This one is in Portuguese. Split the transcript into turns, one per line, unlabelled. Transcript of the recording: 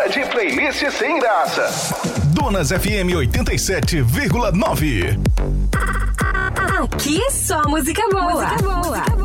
Hora de playlist sem graça.
Donas FM 87,9.
Aqui só música boa. Música boa.